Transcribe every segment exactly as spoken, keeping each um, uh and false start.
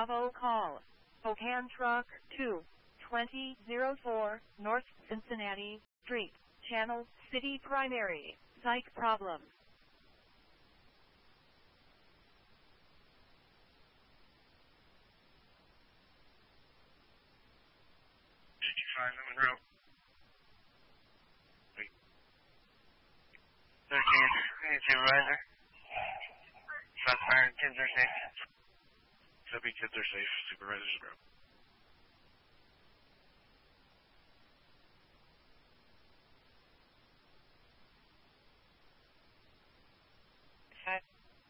Bravo call. Spokane Truck two twenty oh four, North Cincinnati Street, Channel City Primary, Psych problem. fifty-five in Monroe. Wait. thirteen, it's supervisor. Shots fired, kids are safe. Copy, kids are safe, supervisor's Monroe. Five.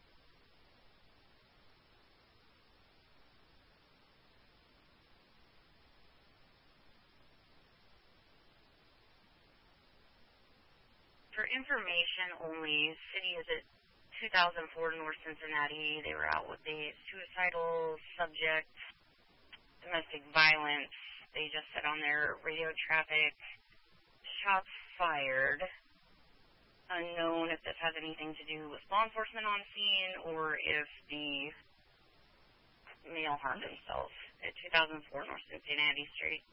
For information only, city is at two thousand four North Cincinnati. They were out with a suicidal subject, domestic violence. They just said on their radio traffic, shots fired. Unknown if this has anything to do with law enforcement on scene or if the male harmed himself at two thousand four North Cincinnati Street.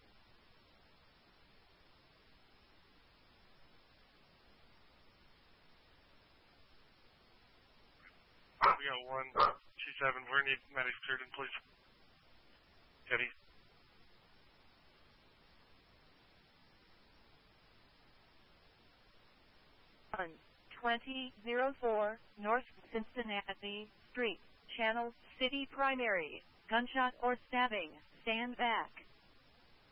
We got one, two, seven. Where need medics cleared in, please? Eddie. one twenty oh four, North Cincinnati Street, Channel City Primary. Gunshot or stabbing. Stand back.